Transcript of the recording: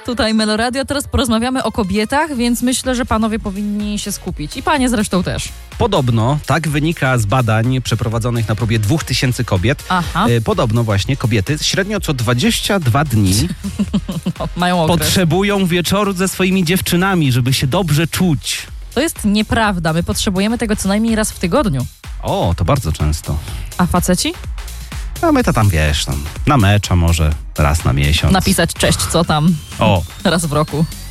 tutaj Meloradio. Teraz porozmawiamy o kobietach, więc myślę, że panowie powinni się skupić. I panie zresztą też. Podobno, tak wynika z badań przeprowadzonych na próbie 2000 kobiet. Aha. Podobno właśnie kobiety średnio co 22 dni No, mają okres. potrzebują wieczoru ze swoimi dziewczynami, żeby się dobrze czuć. To jest nieprawda. My potrzebujemy tego co najmniej raz w tygodniu. O, to bardzo często. A faceci? A my to tam, wiesz, na mecza może raz na miesiąc. Napisać cześć, co tam? O. Raz w roku.